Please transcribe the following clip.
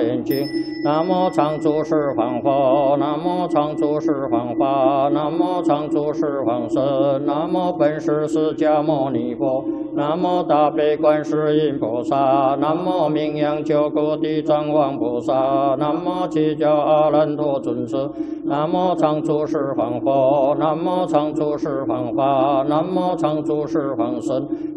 严经。南无常住十方佛，南无常住十方法，南无常住十方僧，南无本师释迦牟尼佛，南无大悲观世音菩萨，南无名扬九国地藏王菩萨，南无七教阿难多尊者，南无常住十方佛，南无常住十方法，南无常住十方僧，